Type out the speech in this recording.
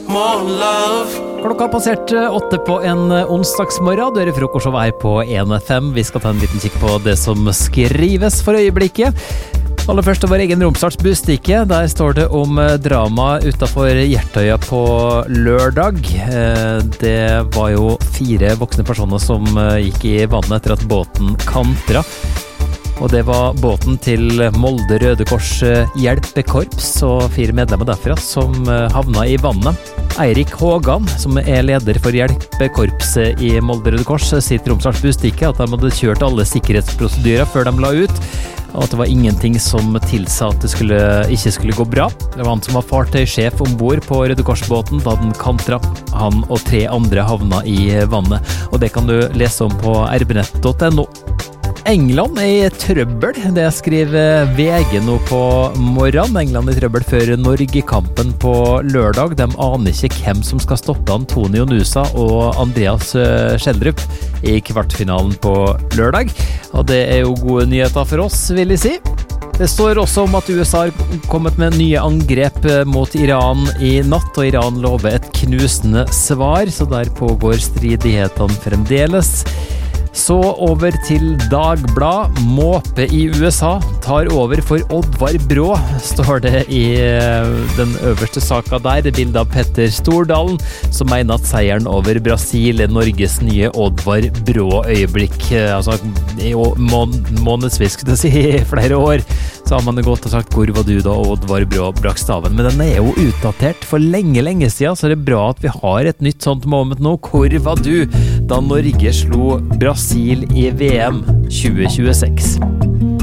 more love. Klokka har passert 8 på en onsdagsmorgen. Du er i frokostshowet her på 1FM. Vi skal ta en liten kikk på det som skrives for øyeblikket. Aller først vår egen Romsdals Bustikke. Der står det om drama utenfor Hjertøya på lørdag. Det var jo 4 voksne personer som gikk i vannet etter at båten kantra. Og det var båten til Molde Røde Kors hjelpekorps og 4 medlemmer derfra som havna i vannet. Eirik Hågan, som er leder for hjelpekorpset i Molde Røde Kors, sier til Romsdals Bustikke at de hadde kjørt alle sikkerhetsprosedyrer før de la ut, og at det var ingenting som tilsa at det ikke skulle gå bra. Det var han som var fartøysjef ombord på Røde Kors-båten da den kantra. Han og 3 andre havna i vannet, og det kan du lese om på rbnett.no. England er i trøbbel, det skriver VG nå på morgenen. England er i trøbbel før Norge-kampen på lørdag. De aner ikke hvem som skal stoppe Antonio Nusa og Andreas Schjelderup i kvartfinalen på lørdag. Og det er jo gode nyheter for oss, vil jeg si. Det står også om at USA har kommet med nye angrep mot Iran i natt, og Iran lover et knusende svar, så der pågår stridighetene fremdeles. Så over til Dagblad. Måpe i USA tar over for Oddvar Brå, står det i den øverste saka der. Det bildet av Petter Stordalen, som mener at seieren over Brasil er Norges nye Oddvar Brå-øyeblikk. Altså, i månedsvis, skulle jeg si, i flere år, så har man gått og sagt, hvor var du da Oddvar Brå brakk staven? Men den er jo utdatert for lenge siden, så det er bra at vi har et nytt sånt moment nå. Hvor var du da Norge slo Brasil i VM 2026?